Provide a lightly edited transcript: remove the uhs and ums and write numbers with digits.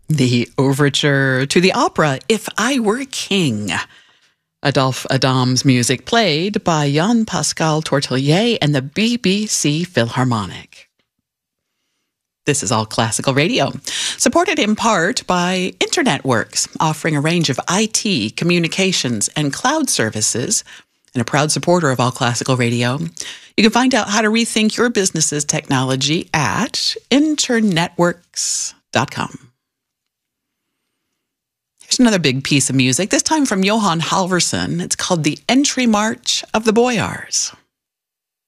The overture to the opera If I Were King. Adolphe Adam's music played by Jean-Pascal Tortelier and the BBC Philharmonic. This is All Classical Radio, supported in part by InternetWorks, offering a range of IT, communications, and cloud services, and a proud supporter of All Classical Radio. You can find out how to rethink your business's technology at internetworks.com. Here's another big piece of music, this time from Johan Halvorsen. It's called The Entry March of the Boyars.